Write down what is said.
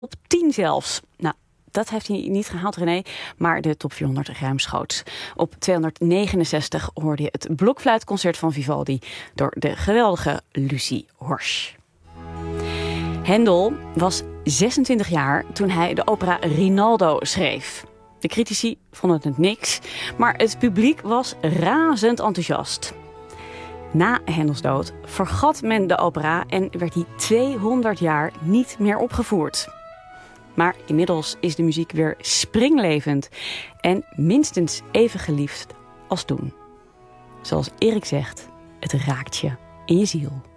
Top 10 zelfs. Nou, dat heeft hij niet gehaald, René, maar de top 400 ruimschoots. Op 269 hoorde je het blokfluitconcert van Vivaldi door de geweldige Lucie Horsch. Händel was 26 jaar toen hij de opera Rinaldo schreef. De critici vonden het niks, maar het publiek was razend enthousiast. Na Händels dood vergat men de opera en werd die 200 jaar niet meer opgevoerd. Maar inmiddels is de muziek weer springlevend en minstens even geliefd als toen. Zoals Erik zegt, het raakt je in je ziel.